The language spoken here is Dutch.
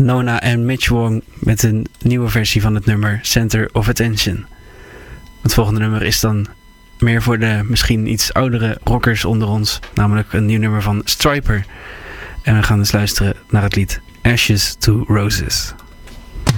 Nona en Mitch Wong met een nieuwe versie van het nummer Center of Attention. Het volgende nummer is dan meer voor de misschien iets oudere rockers onder ons, namelijk een nieuw nummer van Stryper. En we gaan dus luisteren naar het lied Ashes to Roses.